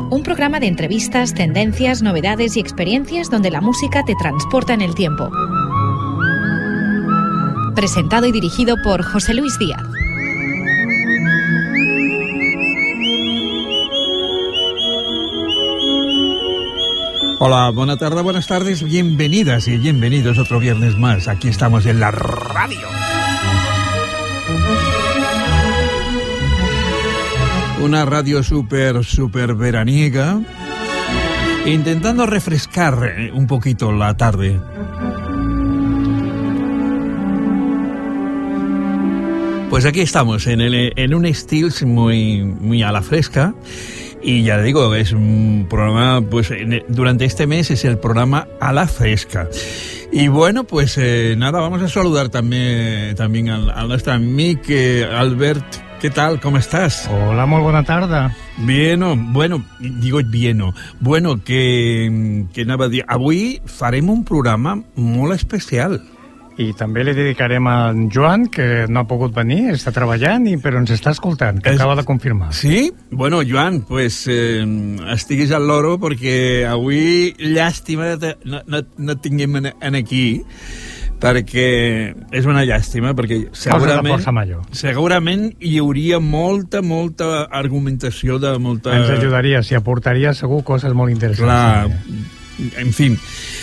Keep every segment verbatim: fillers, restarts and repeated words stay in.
un programa de entrevistas, tendencias, novedades y experiencias donde la música te transporta en el tiempo. Presentado y dirigido por José Luis Díaz. Hola, buena tarde, buenas tardes, bienvenidas y bienvenidos otro viernes más. Aquí estamos en la radio. Una radio súper, súper veraniega, intentando refrescar un poquito la tarde. Pues aquí estamos, en, el, en un estilo muy, muy a la fresca. Y ya digo, es un programa, pues durante este mes es el programa a la fresca. Y bueno, pues eh, nada, vamos a saludar también, también al, al nuestro amigo eh, Albert. ¿Qué tal? ¿Cómo estás? Hola, muy buena tarde. Bien, bueno, digo bien, bueno, que, que anava a dir, avui farem un programa molt especial. I també li dedicarem a en Joan, que no ha pogut venir, està treballant, i, però ens està escoltant, que es... acaba de confirmar. Sí? Bueno, Joan, pues eh, estiguis al loro, perquè avui, llàstima, no, no, no et tinguem en, en aquí, perquè és una llàstima, perquè segurament, segurament hi hauria molta, molta argumentació de molta... Ens ajudaria, si aportaria segur coses molt interessants. Clar, en fi,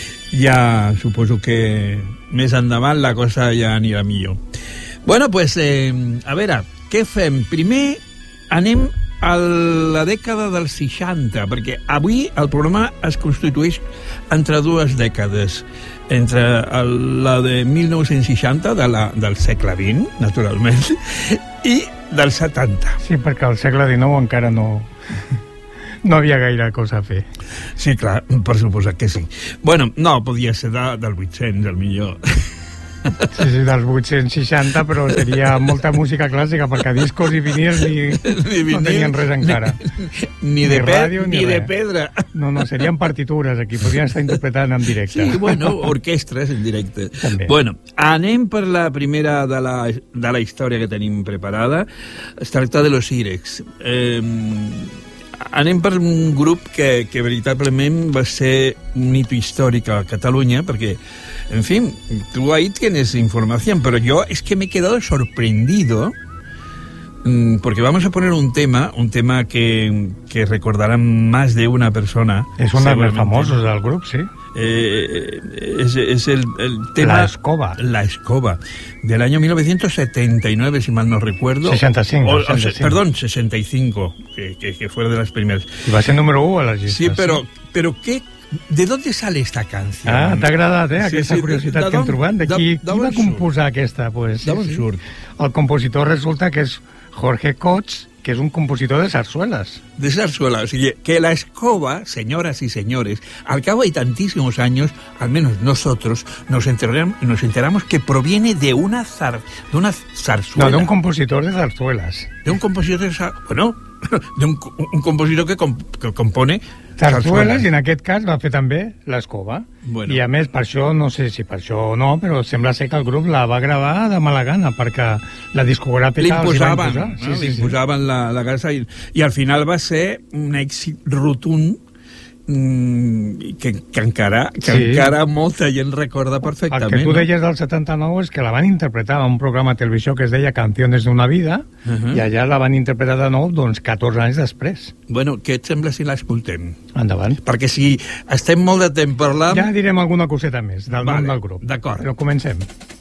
ja suposo que més endavant la cosa ja anirà millor. Bueno, pues, eh, a veure, què fem? Primer anem a la dècada dels seixanta, perquè avui el programa es constitueix entre dues dècades, entre el, la de mil nou-cents seixanta, de la, del segle vint, naturalment, i del setanta. Sí, perquè al segle dinou encara no... no havia gaire cosa a fer. Sí, clar, per suposat que sí. Bueno, no, podia ser de, del vuit-cents, el millor. Sí, sí, dels vuit-cents seixanta, però seria molta música clàssica, perquè discos i vinils ni, ni vinil, no tenien res encara. Ni, ni, de, ni, ràdio, ni, ni de pedra. No, no, serien partitures aquí, podrien estar interpretant en directe. Sí, bueno, orquestres en directe. També. Bueno, anem per la primera de la, de la història que tenim preparada. Es tracta de los Irex. Eh... Anem per un grup que, que veritablement va ser un hito històric a Catalunya, perquè, en fi, tú ahí tienes información, pero yo es que me he quedado sorprendido, porque vamos a poner un tema, un tema que, que recordarán más de una persona. Es uno de los más famosos del grupo, sí. Eh, es, es el, el tema... La Escoba. La Escoba, del año mil novecientos setenta y nueve, si mal no recuerdo. sesenta y cinco. O, sesenta y cinco. Perdón, sesenta y cinco, que, que, que fue de las primeras. Y va a ser número uno a las listas. Sí, pero, sí. pero ¿qué? ¿De dónde sale esta canción? Ah, t'ha agradat, eh, aquesta sí, sí, curiositat de, que hem trobat. De qui, qui va composar aquesta? Pues, sí, sí. Surt? El compositor resulta que és Jorge Cots, que es un compositor de zarzuelas. De zarzuelas. O sea, que la Escoba, señoras y señores, al cabo de tantísimos años, al menos nosotros, nos enteramos, nos enteramos que proviene de una, zar, de una zarzuela. No, de un compositor de zarzuelas. De un compositor de zarzuelas. Bueno, de un, un compositor que, comp, que compone zarzuelas, i en aquest cas va fer també l'Escoba. Bueno. I a més, per això, no sé si per això o no, però sembla ser que el grup la va gravar de mala gana, perquè la discogràfica els hi va imposar. No? Sí, sí, li imposaven sí. la, la casa i, i al final va ser un èxit rotund mm, que, que, encara, que sí. encara molta gent recorda perfectament. El que tu deies del setanta-nou és que la van interpretar en un programa de televisió que es deia Canciones de una vida, uh -huh. i allà la van interpretar de nou doncs catorze anys després. Bueno, què et sembla si l'escoltem? Endavant. Perquè si estem molt de temps parlant... Ja direm alguna coseta més del vale, nom del grup. D'acord. Però comencem.